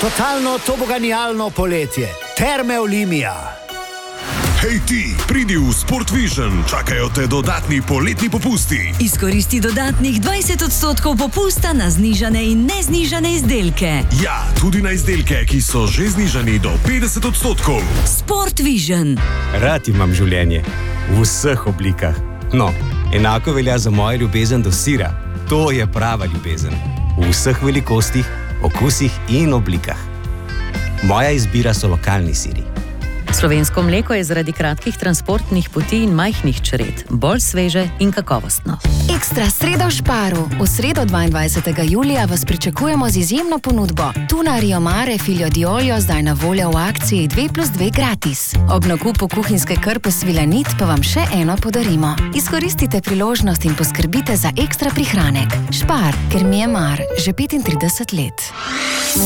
Totalno toboganijalno poletje. Terme Olimia. Hej ti, pridi v Sport Vision, čakajo te dodatni poletni popusti. Izkoristi dodatnih 20% popusta na znižane in neznižane izdelke. Ja, tudi na izdelke, ki so že znižani do 50%. Sport Vision. Rad imam življenje. V vseh oblikah. No, enako velja za mojo ljubezen do sira. To je prava ljubezen. V vseh velikostih, okusih in oblikah. Moja izbira so lokalni siri. Slovensko mleko je zaradi kratkih transportnih poti in majhnih čred bolj sveže in kakovostno. Ekstra sreda v Šparu. V sredo 22. julija vas pričakujemo z izjemno ponudbo. Tuna Rio Mare Figlio di Olio zdaj na voljo v akciji 2+2 gratis. Ob nakupu kuhinjske krpe Svilanit pa vam še eno podarimo. Izkoristite priložnost in poskrbite za ekstra prihranek. Špar, ker mi je mar, že 35 let.